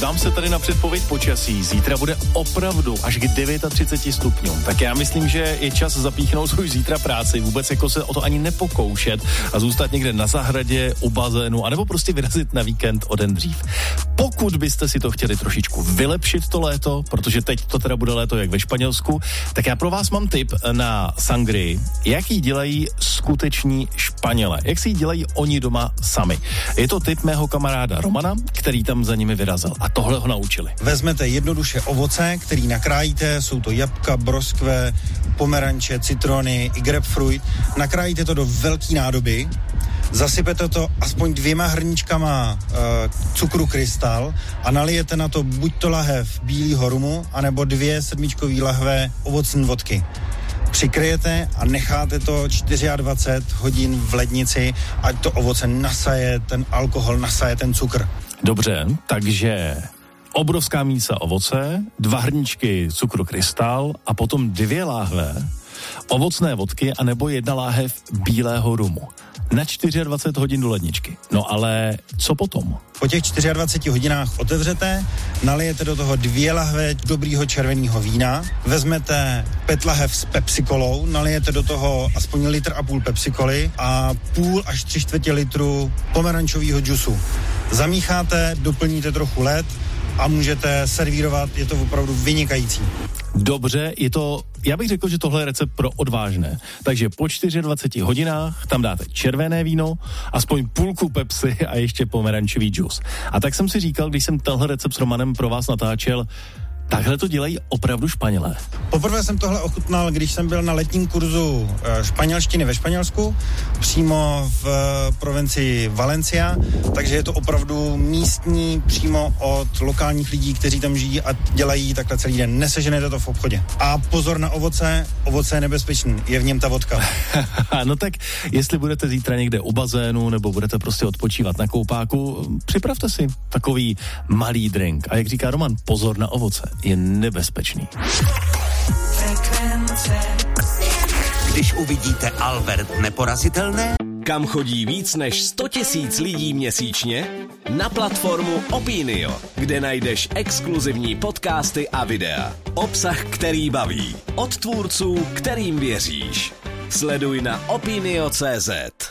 Dívám se tady na předpověď počasí. Zítra bude opravdu až k 39 stupňům. Tak já myslím, že je čas zapíchnout už zítra práci, vůbec jako se o to ani nepokoušet a zůstat někde na zahradě, u bazénu, anebo prostě vyrazit na víkend o den dřív. Pokud byste si to chtěli trošičku vylepšit to léto, protože teď to teda bude léto jak ve Španělsku, tak já pro vás mám tip na sangrii, jak ji dělají skuteční Španělé, jak si ji dělají oni doma sami. Je to tip mého kamaráda Romana, který tam za nimi vyrazil a tohle ho naučili. Vezmete jednoduše ovoce, který nakrájíte, jsou to jabka, broskve, pomeranče, citrony i grapefruit. Nakrájíte to do velké nádoby, zasypete to aspoň 2 hrníčkama cukru krystal a nalijete na to buď to lahev bílýho rumu, anebo 2 sedmičkový lahve ovocní vodky. Přikryjete a necháte to 24 hodin v lednici, ať to ovoce nasaje, ten alkohol nasaje ten cukr. Dobře, takže obrovská mísa ovoce, 2 hrníčky cukru krystal a potom 2 láhve ovocné vodky anebo 1 láhev bílého rumu. Na 24 hodin do ledničky. No ale co potom? Po těch 24 hodinách otevřete, nalijete do toho 2 lahve dobrýho červeného vína, vezmete 5 lahev s pepsikolou, nalijete do toho aspoň 1,5 litru pepsikoly a půl až 3/4 litru pomerančového džusu. Zamícháte, doplníte trochu led a můžete servírovat, je to opravdu vynikající. Dobře, je to, já bych řekl, že tohle je recept pro odvážné. Takže po 24 hodinách tam dáte červené víno, aspoň půlku Pepsi a ještě pomerančový džus. A tak jsem si říkal, když jsem tenhle recept s Romanem pro vás natáčel, takhle to dělají opravdu Španělé. Poprvé jsem tohle ochutnal, když jsem byl na letním kurzu španělštiny ve Španělsku, přímo v provincii Valencia, takže je to opravdu místní, přímo od lokálních lidí, kteří tam žijí a dělají takhle celý den. Neseženete to v obchodě. A pozor na ovoce, ovoce je nebezpečný, je v něm ta vodka. No tak, jestli budete zítra někde u bazénu nebo budete prostě odpočívat na koupáku, připravte si takový malý drink. A jak říká Roman, pozor na ovoce. Je nebezpečný. Když uvidíte Albert Neporazitelné, kam chodí víc než 100 000 lidí měsíčně? Na platformu Opinio, kde najdeš exkluzivní podcasty a videa. Obsah, který baví. Od tvůrců, kterým věříš. Sleduj na opinio.cz.